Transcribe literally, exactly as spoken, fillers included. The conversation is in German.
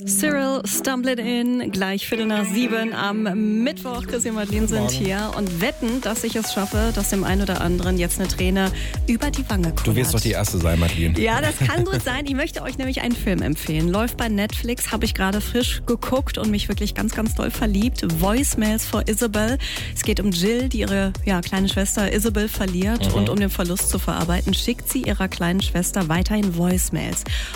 Cyril, Stumbled In, gleich Viertel nach sieben am Mittwoch. Chrissy und Madeline sind hier und wetten, dass ich es schaffe, dass dem einen oder anderen jetzt eine Träne über die Wange kommt. Du wirst doch die Erste sein, Madeline. Ja, das kann gut sein. Ich möchte euch nämlich einen Film empfehlen. Läuft bei Netflix, habe ich gerade frisch geguckt und mich wirklich ganz, ganz doll verliebt. Voicemails for Isabel. Es geht um Jill, die ihre ja, kleine Schwester Isabel verliert. Mhm. Und um den Verlust zu verarbeiten, schickt sie ihrer kleinen Schwester weiterhin Voicemails.